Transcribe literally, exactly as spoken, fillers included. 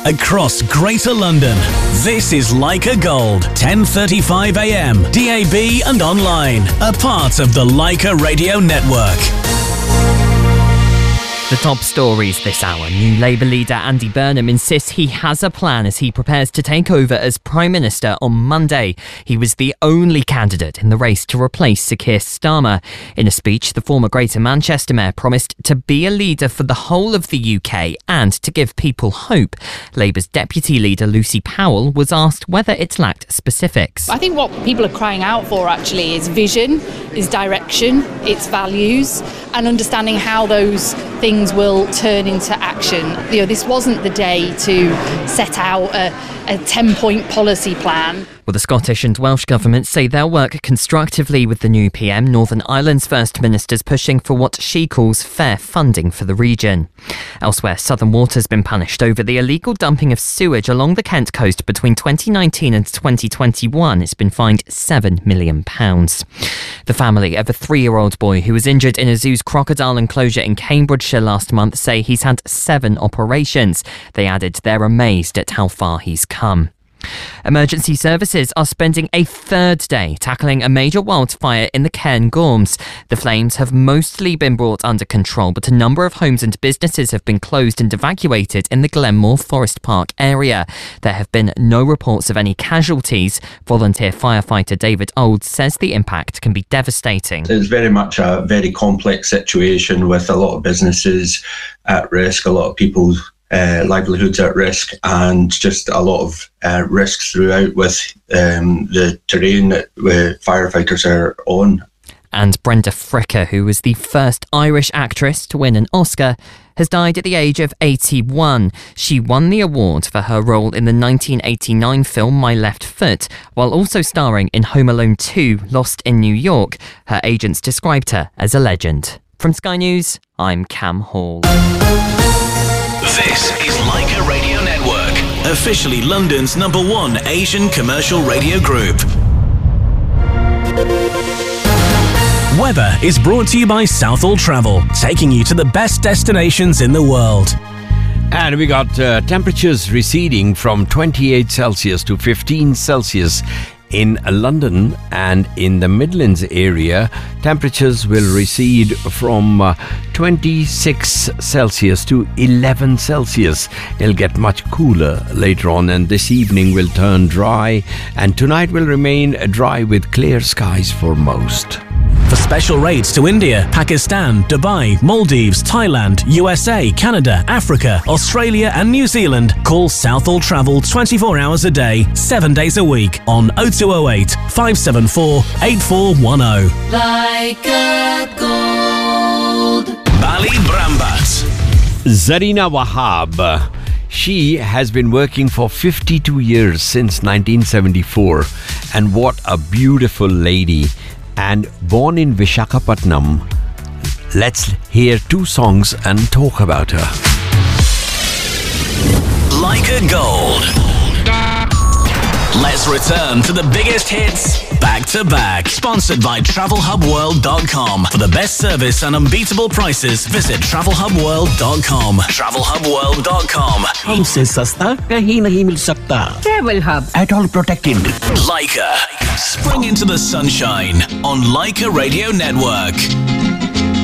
across Greater London. This is Leica Gold, ten thirty-five a m, D A B and online, a part of the Leica Radio Network. The top stories this hour. New Labour leader Andy Burnham insists he has a plan as he prepares to take over as Prime Minister on Monday. He was the only candidate in the race to replace Sir Keir Starmer. In a speech, the former Greater Manchester Mayor promised to be a leader for the whole of the U K and to give people hope. Labour's Deputy Leader Lucy Powell was asked whether it lacked specifics. I think what people are crying out for actually is vision, is direction, it's values, and understanding how those things will turn into action. You know, this wasn't the day to set out a, a ten-point policy plan. Well, the Scottish and Welsh governments say they'll work constructively with the new P M. Northern Ireland's First Minister's pushing for what she calls fair funding for the region. Elsewhere, Southern Water's been punished over the illegal dumping of sewage along the Kent coast between twenty nineteen and twenty twenty-one. It's been fined seven million pounds. The family of a three-year-old boy who was injured in a zoo's crocodile enclosure in Cambridgeshire last month say he's had seven operations. They added they're amazed at how far he's come. Emergency services are spending a third day tackling a major wildfire in the Cairngorms. The flames have mostly been brought under control, but a number of homes and businesses have been closed and evacuated in the Glenmore Forest Park area. There have been no reports of any casualties. Volunteer firefighter David Olds says the impact can be devastating. It's very much a very complex situation with a lot of businesses at risk, a lot of people Uh, livelihoods at risk, and just a lot of uh, risks throughout with um, the terrain that uh, firefighters are on. And Brenda Fricker, who was the first Irish actress to win an Oscar, has died at the age of eighty-one. She won the award for her role in the nineteen eighty-nine film My Left Foot, while also starring in Home Alone two, Lost in New York. Her agents described her as a legend. From Sky News, I'm Cam Hall. This is Leica Radio Network, officially London's number one Asian commercial radio group. Weather is brought to you by Southall Travel, taking you to the best destinations in the world. And we got uh, temperatures receding from twenty-eight Celsius to fifteen Celsius in London, and in the Midlands area, temperatures will recede from uh, twenty-six Celsius to eleven Celsius. It'll get much cooler later on, and this evening will turn dry, and tonight will remain dry with clear skies for most. For special rates to India, Pakistan, Dubai, Maldives, Thailand, U S A, Canada, Africa, Australia and New Zealand, call Southall Travel twenty-four hours a day, seven days a week on oh two oh eight, five seven four, eight four one oh. Leica Gold. Bali Brambat. Zarina Wahab. She has been working for fifty-two years, since nineteen seventy-four. And what a beautiful lady. And born in Vishakhapatnam. Let's hear two songs and talk about her. Leica Gold. Let's return to the biggest hits back to back. Sponsored by travel hub world dot com. For the best service and unbeatable prices, visit travel hub world dot com. travel hub world dot com. हमसे सस्ता कहीं नहीं मिल सकता. Travel Hub. At all protected. Leica. Spring into the sunshine on Leica Radio Network.